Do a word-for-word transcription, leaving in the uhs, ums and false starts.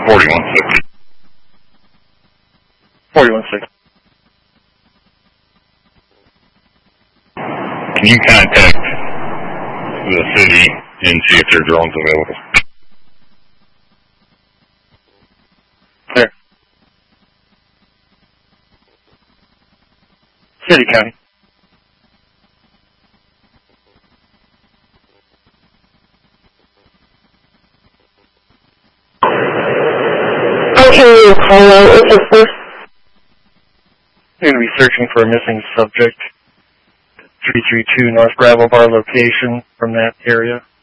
forty-one sixty. forty-one sixty. Can you contact the city and see if their drone's available? Clear. City, county. Okay, hello, is this first? You're going to be searching for a missing subject. three three two North Gravel Bar location from that area.